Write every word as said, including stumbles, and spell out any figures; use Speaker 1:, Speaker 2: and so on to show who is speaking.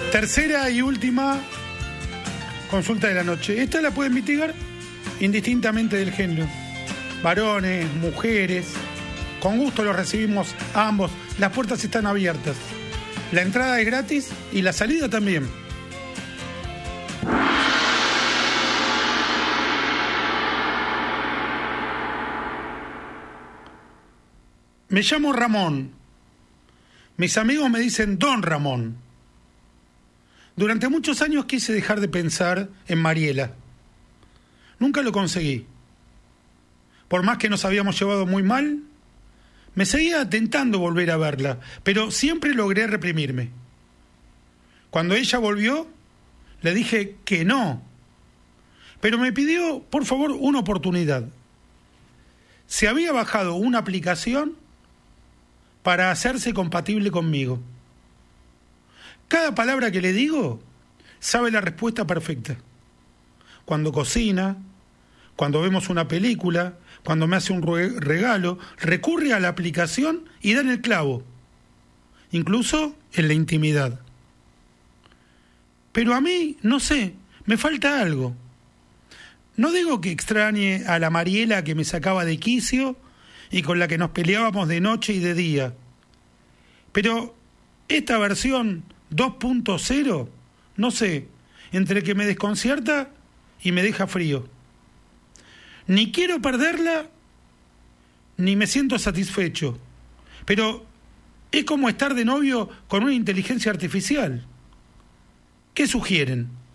Speaker 1: Tercera y última consulta de la noche. Esta la pueden mitigar indistintamente del género. Varones, mujeres, con gusto los recibimos a ambos. Las puertas están abiertas. La entrada es gratis y la salida también. Me llamo Ramón. Mis amigos me dicen Don Ramón. Durante muchos años quise dejar de pensar en Mariela. Nunca lo conseguí. Por más que nos habíamos llevado muy mal, me seguía tentando volver a verla, pero siempre logré reprimirme. Cuando ella volvió, le dije que no, pero me pidió, por favor, una oportunidad. Se había bajado una aplicación para hacerse compatible conmigo. Cada palabra que le digo, sabe la respuesta perfecta. Cuando cocina, cuando vemos una película, cuando me hace un regalo, recurre a la aplicación y da en el clavo, incluso en la intimidad. Pero a mí, no sé, me falta algo. No digo que extrañe a la Mariela que me sacaba de quicio y con la que nos peleábamos de noche y de día. Pero esta versión dos punto cero, no sé, entre que me desconcierta y me deja frío. Ni quiero perderla, ni me siento satisfecho. Pero es como estar de novio con una inteligencia artificial. ¿Qué sugieren?